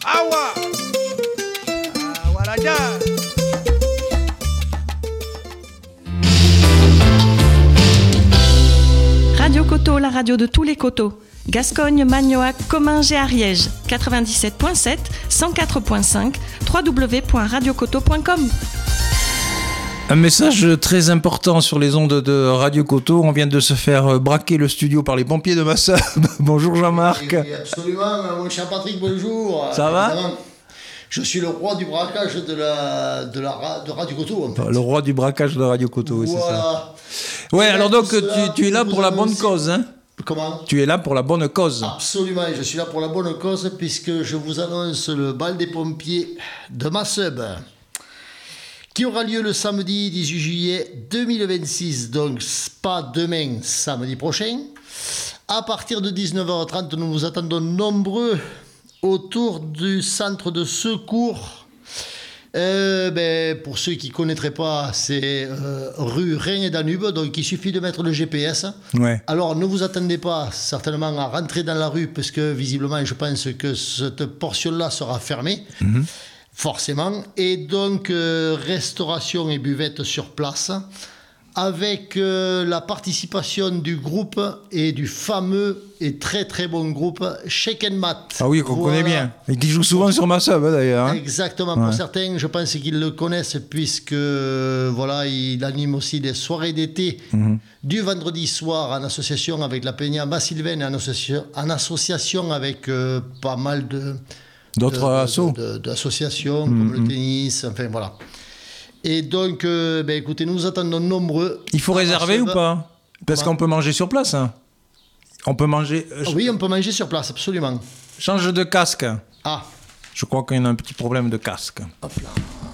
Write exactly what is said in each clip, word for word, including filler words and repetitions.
Awa Awalaja. Radio Coteau, la radio de tous les coteaux. Gascogne, Magnoac, Comminges et Ariège. quatre-vingt-dix-sept virgule sept, cent quatre virgule cinq, w w w point radio coteau point com. Un message très important sur les ondes de Radio Coteau. On vient de se faire braquer le studio par les pompiers de Massab. Bonjour Jean-Marc. Oui, absolument, mon cher Patrick, bonjour. Ça va ? Évidemment, je suis le roi du braquage de, la, de, la, de Radio Coteau, en fait. Le roi du braquage de Radio Coteau, oui, voilà. c'est ça. Ouais, alors donc tu, tu es là pour la bonne cause, hein ? Comment ? Tu es là pour la bonne cause. Absolument, je suis là pour la bonne cause puisque je vous annonce le bal des pompiers de Massab qui aura lieu le samedi dix-huit juillet deux mille vingt-six, donc pas demain, samedi prochain. À partir de dix-neuf heures trente, nous vous attendons nombreux autour du centre de secours. Euh, ben, pour ceux qui ne connaîtraient pas, c'est euh, rue Rhin et Danube, donc il suffit de mettre le G P S. Ouais. Alors ne vous attendez pas certainement à rentrer dans la rue, parce que visiblement je pense que cette portion-là sera fermée, mmh. forcément. Et donc euh, restauration et buvette sur place, avec euh, la participation du groupe et du fameux et très très bon groupe Shake and Mat. Ah oui, qu'on voilà. connaît bien. Et qui joue souvent sur Massab, hein, d'ailleurs. Hein. Exactement. Ouais. Pour certains, je pense qu'ils le connaissent, puisque voilà, il anime aussi des soirées d'été mmh. du vendredi soir en association avec la Peña Basilven et en association, en association avec euh, pas mal de, d'autres de, assos. De, de, d'associations, mmh. comme le tennis, enfin voilà. Et donc, euh, ben, écoutez, nous attendons nombreux. Il faut réserver ou pas ? Parce Comment qu'on peut manger sur place. Hein. On peut manger... Ah oui, on peut manger sur place, absolument. Change de casque. Ah. Je crois qu'il y a un petit problème de casque. Hop là.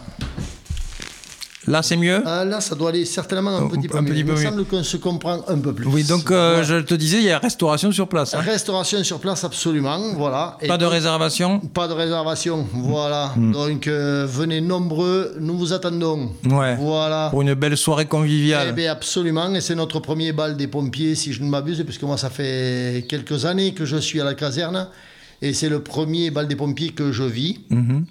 Là, c'est mieux ? Ah, là, ça doit aller certainement un petit peu un mieux. petit Il peu me mieux. semble qu'on se comprend un peu plus. Oui, donc euh, ouais. je te disais, il y a restauration sur place. Hein. Restauration sur place, absolument. Voilà. Pas Et de donc, réservation ? Pas de réservation, voilà. Mmh. Donc, euh, venez nombreux, nous vous attendons. Ouais. Voilà. Pour une belle soirée conviviale. Eh bien, absolument. Et c'est notre premier bal des pompiers, si je ne m'abuse, puisque moi, ça fait quelques années que je suis à la caserne. Et c'est le premier bal des pompiers que je vis. Mmh.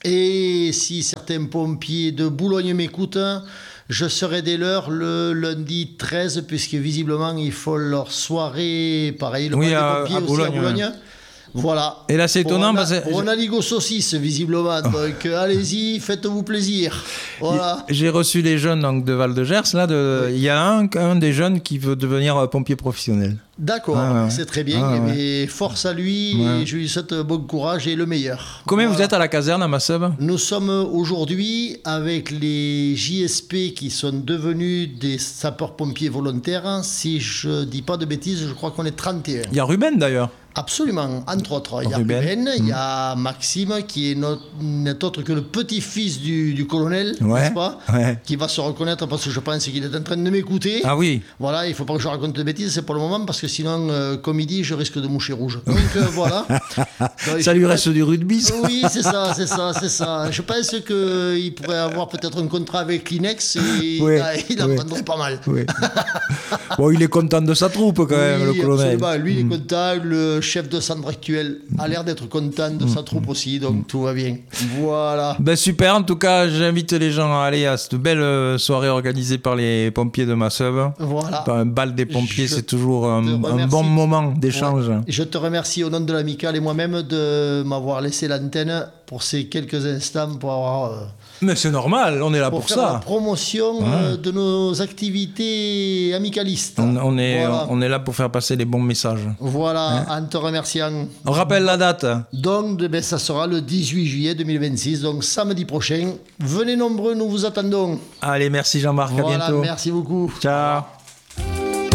Et si certains pompiers de Boulogne m'écoutent, je serai dès l'heure le lundi treize, puisque visiblement, ils font leur soirée, pareil, le oui, bal à, des pompiers à aussi Boulogne, à Boulogne. Ouais. Voilà. Et là, c'est pour étonnant un, parce que... Pour un aligot saucisse, visiblement. Donc, euh, allez-y, faites-vous plaisir. Voilà. J'ai reçu les jeunes donc, de Val-de-Gers. Là, de... Oui. Il y a un, un des jeunes qui veut devenir pompier professionnel. D'accord, ah, ouais. c'est très bien. Ah, ouais. Et force à lui, ouais. et je lui souhaite bon courage et le meilleur. Combien voilà. vous êtes à la caserne à Massab ? Nous sommes aujourd'hui avec les J S P qui sont devenus des sapeurs-pompiers volontaires. Si je ne dis pas de bêtises, je crois qu'on est trente et un. Il y a Ruben d'ailleurs. Absolument, entre autres. Il y a Ruben, Ruben, il mmh. y a Maxime, qui est notre, n'est autre que le petit-fils du, du colonel, ouais, n'est-ce pas ouais. Qui va se reconnaître parce que je pense qu'il est en train de m'écouter. Ah oui. Voilà, il ne faut pas que je raconte de bêtises, c'est pour le moment, parce que sinon, euh, comme il dit, je risque de moucher rouge. Donc euh, voilà. Donc, ça lui reste du rugby, ça. Oui, c'est ça, c'est ça, c'est ça. Je pense qu'il pourrait avoir peut-être un contrat avec Kleenex et oui, il en oui. prendrait pas mal. Oui. Bon, il est content de sa troupe quand même, oui, le colonel. Absolument. Lui, il est content. Le chef de centre actuel a l'air d'être content de sa troupe aussi, donc tout va bien. Voilà. Ben super, en tout cas, j'invite les gens à aller à cette belle soirée organisée par les pompiers de Massab. Voilà. Un bal des pompiers, Je c'est toujours un, un bon moment d'échange. Ouais. Je te remercie au nom de l'amicale et moi-même de m'avoir laissé l'antenne pour ces quelques instants pour avoir... Euh, Mais c'est normal, on est là pour, pour faire ça. la promotion ouais. euh, de nos activités amicalistes. On, on, est, voilà. on est là pour faire passer les bons messages. Voilà, hein? En te remerciant. On rappelle la date. Donc, ben, ça sera le dix-huit juillet deux mille vingt-six, donc samedi prochain. Venez nombreux, nous vous attendons. Allez, merci Jean-Marc, Voilà, à bientôt. merci beaucoup. Ciao.